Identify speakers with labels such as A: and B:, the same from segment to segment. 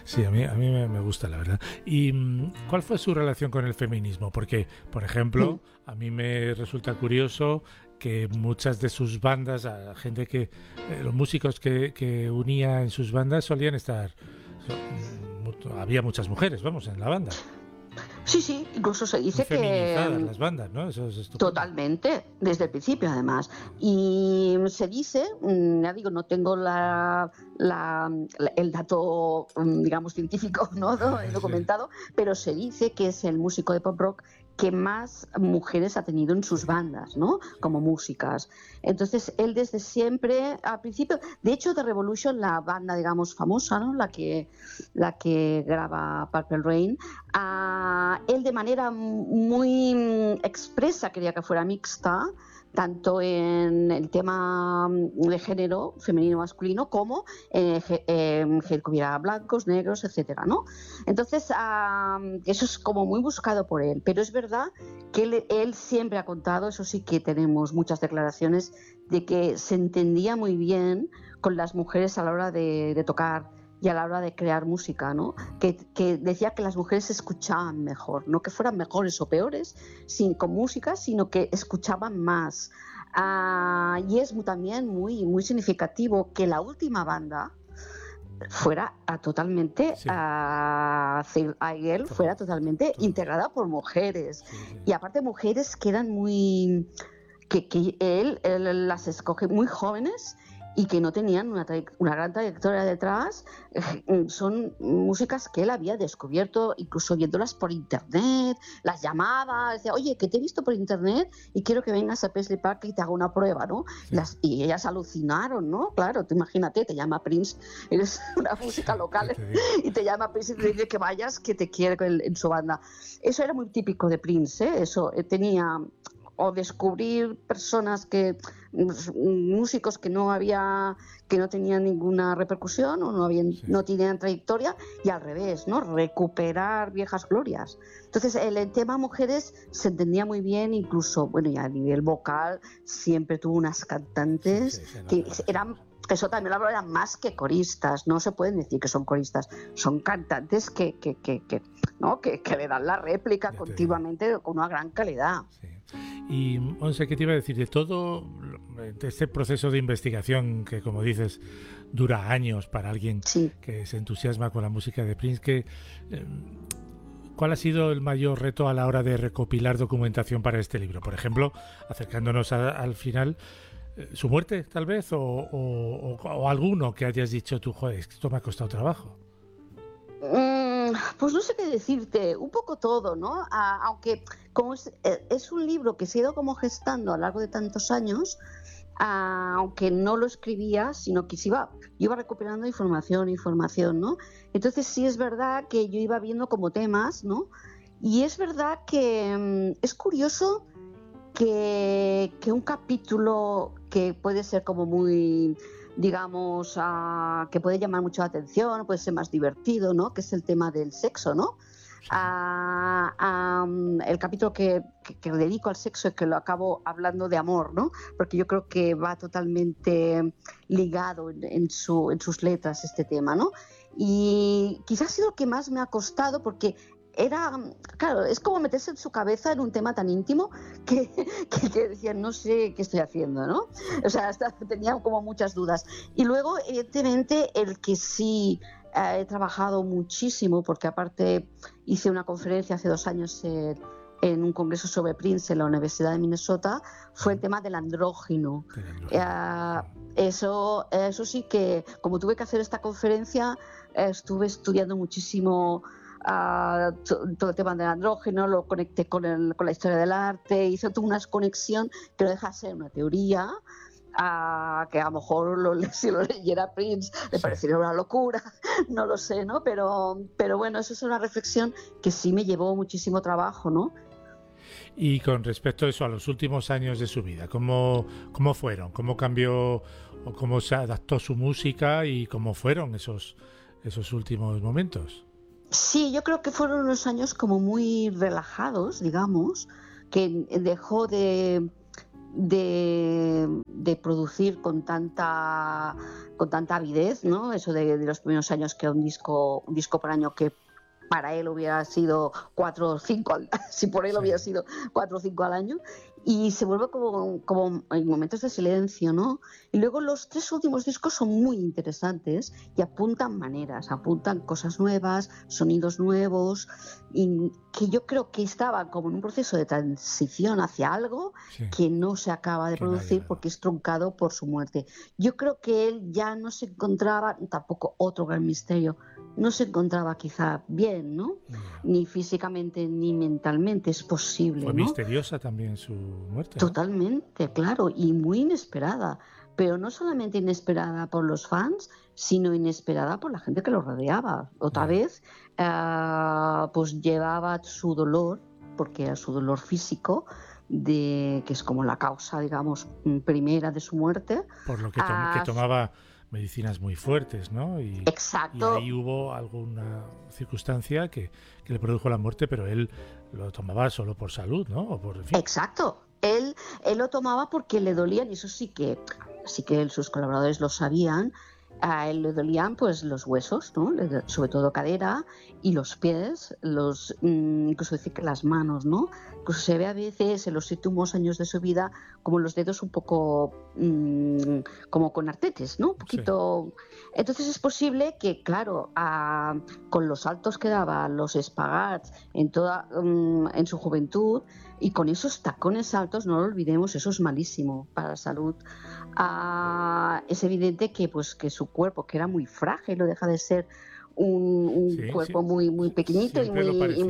A: Sí, a mí me gusta, la verdad. ¿Y cuál fue su relación con el feminismo? Porque, por ejemplo, a mí me resulta curioso que muchas de sus bandas, a gente los músicos que unía en sus bandas solían estar, había muchas mujeres, vamos, en la banda.
B: Sí, sí, incluso se
A: Muy
B: dice que
A: feminizadas las bandas, ¿no? Eso es estupendo.
B: totalmente, desde el principio además. Y se dice, ya digo, no tengo el dato, digamos, científico, ¿no?
A: Sí,
B: documentado, pero se dice que es el músico de pop rock que más mujeres ha tenido en
A: sí,
B: sus bandas, ¿no?
A: sí.
B: Como músicas. Entonces, él desde siempre, al principio, de hecho, The Revolution, la banda, digamos, famosa, ¿no? La que graba Purple Rain, él de manera muy expresa quería que fuera mixta, tanto en el tema de género femenino masculino como que hubiera blancos, negros, etcétera, ¿no? Entonces, eso es como muy buscado por él, pero es verdad que él siempre ha contado, eso sí que tenemos muchas declaraciones, de que se entendía muy bien con las mujeres a la hora de tocar y a la hora de crear música, ¿no? Que decía que las mujeres escuchaban mejor, no que fueran mejores o peores con música, sino que escuchaban más. Y es también muy, muy significativo que la última banda fuera
A: Sí,
B: fuera totalmente
A: todo.
B: integrada por mujeres,
A: Sí, sí.
B: y aparte mujeres que eran muy que él las escoge muy jóvenes y que no tenían una gran trayectoria detrás. Son músicas que él había descubierto incluso viéndolas por internet, las llamaba, decía, oye, que te he visto por internet y quiero que vengas a Paisley Park y te haga una prueba, ¿no?
A: Sí.
B: Y ellas alucinaron, ¿no? Claro, tú imagínate, te llama Prince, eres una música
A: Ya
B: local
A: te digo.
B: y te llama Prince y te dice que vayas, que te quiere en su banda. Eso era muy típico de Prince, ¿eh? Eso tenía, o descubrir personas músicos que no tenían ninguna repercusión o
A: Sí.
B: no tenían trayectoria, y al revés, ¿no? Recuperar viejas glorias. Entonces el tema mujeres se entendía muy bien, incluso, bueno, y a nivel vocal siempre tuvo unas
A: Sí,
B: cantantes
A: sí, se
B: que
A: notaba, se
B: eran,
A: notaba.
B: eso también lo eran más que coristas, no se pueden decir que son coristas, son cantantes ¿no? que le dan la réplica
A: Ya te digo.
B: continuamente con una gran calidad.
A: Sí. Y, Onse, ¿qué te iba a decir? De todo de este proceso de investigación que, como dices, dura años para alguien
B: Sí.
A: que se entusiasma con la música de Prince, eh, ¿cuál ha sido el mayor reto a la hora de recopilar documentación para este libro? Por ejemplo, acercándonos al final, su muerte, tal vez, o alguno que hayas dicho tú, joder, esto me ha costado trabajo.
B: Pues no sé qué decirte, un poco todo, ¿no? Aunque como es un libro que se ha ido como gestando a lo largo de tantos años, aunque no lo escribía, sino que yo iba recuperando información, ¿no? Entonces sí es verdad que yo iba viendo como temas, ¿no? Y es verdad que es curioso que un capítulo que puede ser como muy, digamos, que puede llamar mucho la atención, puede ser más divertido, ¿no? Que es el tema del sexo, ¿no?
A: Sí,
B: El capítulo que dedico al sexo es que lo acabo hablando de amor, ¿no? Porque yo creo que va totalmente ligado en sus letras este tema, ¿no? Y quizás ha sido lo que más me ha costado, porque claro, es como meterse en su cabeza en un tema tan íntimo que decían, no sé qué estoy haciendo, ¿no?
A: sí,
B: O sea, tenía como muchas dudas. Y luego, evidentemente, el que sí he trabajado muchísimo, porque aparte hice una conferencia hace 2 años en un congreso sobre Prince en la Universidad de Minnesota, fue el tema del andrógino.
A: del andrógeno.
B: Eso sí que, como tuve que hacer esta conferencia, estuve estudiando muchísimo todo el tema del andrógeno, lo conecté con la historia del arte, hice toda una conexión que no deja de ser una teoría, que a lo mejor si lo leyera Prince le
A: Sí.
B: parecería una locura, no lo sé, ¿no? Pero bueno, eso es una reflexión que sí me llevó muchísimo trabajo, ¿no?
A: Y con respecto a eso, a los últimos años de su vida, ¿cómo fueron? ¿Cómo cambió o cómo se adaptó su música y cómo fueron esos últimos momentos?
B: Sí, yo creo que fueron unos años como muy relajados, digamos, que dejó de producir con tanta avidez, ¿no? Eso de los primeros años, que un disco por año, que para él hubiera sido 4 o 5, si por él hubiera sido 4 o 5 al año, y se vuelve como en momentos de silencio, ¿no? Y luego los 3 últimos discos son muy interesantes y apuntan maneras, apuntan cosas nuevas, sonidos nuevos, y que yo creo que estaba como en un proceso de transición hacia algo que no se acaba de producir porque es truncado por su muerte. Yo creo que él ya no se encontraba, tampoco otro gran misterio, no se encontraba quizá bien, ¿no? Ni físicamente ni mentalmente, es posible,
A: Fue
B: ¿no?
A: misteriosa también su muerte, ¿no?
B: Totalmente, claro, y muy inesperada, pero no solamente inesperada por los fans, sino inesperada por la gente que lo rodeaba. Otra vez, pues llevaba su dolor, porque era su dolor físico, que es como la causa, digamos, primera de su muerte.
A: Por lo que tomaba medicinas muy fuertes, ¿no?
B: Exacto.
A: Y ahí hubo alguna circunstancia que le produjo la muerte, pero él lo tomaba solo por salud, ¿no? O por, en fin.
B: Exacto. Él lo tomaba porque le dolían, y eso sí que sus colaboradores lo sabían. A él le dolían pues los huesos, ¿no? Sobre todo cadera y los pies, incluso decir que las manos, ¿no? Incluso se ve a veces en los últimos años de su vida como los dedos un poco como con artetes, ¿no? Un poquito. Sí. Entonces es posible que, claro, con los saltos que daba, los espagats en su juventud, y con esos tacones altos, no lo olvidemos, eso es malísimo para la salud. Es evidente que su cuerpo, que era muy frágil, no deja de ser un cuerpo muy pequeñito y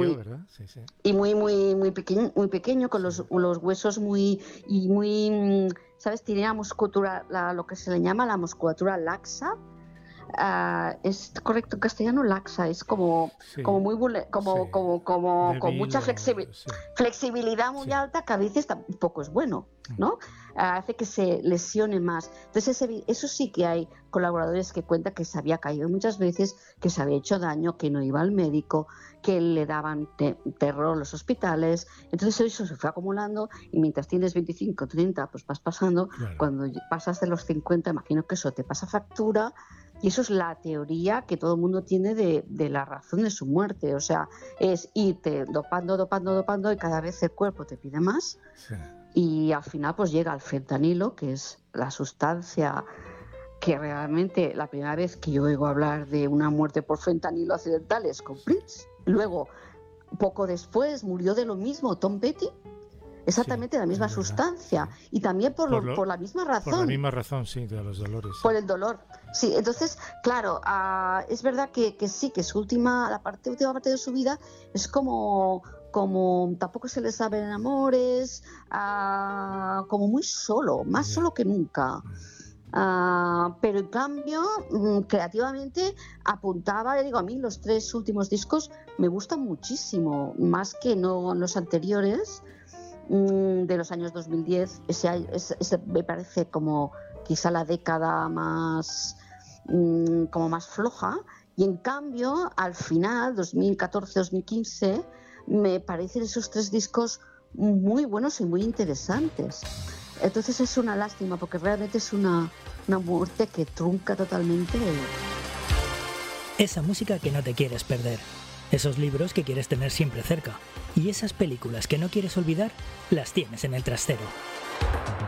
B: muy pequeño, con los huesos muy, ¿sabes? Tiene la musculatura, lo que se le llama la musculatura laxa. ¿Es correcto en castellano? Laxa, es como muy con mucha flexibilidad muy alta, que a veces tampoco es bueno, ¿no? Hace que se lesione más. Entonces eso sí que hay colaboradores que cuentan que se había caído muchas veces, que se había hecho daño, que no iba al médico, que le daban terror los hospitales. Entonces eso se fue acumulando, y mientras tienes 25, 30, pues vas pasando. Claro. Cuando pasas de los 50, imagino que eso te pasa factura. Y eso es la teoría que todo el mundo tiene de la razón de su muerte. O sea, es irte dopando, y cada vez el cuerpo te pide más. Sí. Y al final pues llega el fentanilo, que es la sustancia que realmente la primera vez que yo oigo hablar de una muerte por fentanilo accidental es con Prince. Luego, poco después, murió de lo mismo Tom Petty. Exactamente la misma sustancia, y también por la misma razón.
A: Por la misma razón, sí, de los dolores.
B: Por el dolor, sí. Entonces, claro, es verdad que sí, que última parte de su vida es como tampoco se le saben amores, como muy solo, más solo que nunca. Pero en cambio, creativamente apuntaba, le digo, a mí los 3 últimos discos me gustan muchísimo, más que no los anteriores. De los años 2010, ese me parece como quizá la década más como más floja, y en cambio al final 2014-2015 me parecen esos 3 discos muy buenos y muy interesantes. Entonces es una lástima, porque realmente es una muerte que trunca totalmente.
C: Esa música que no te quieres perder. Esos libros que quieres tener siempre cerca. Y esas películas que no quieres olvidar, las tienes en el trastero.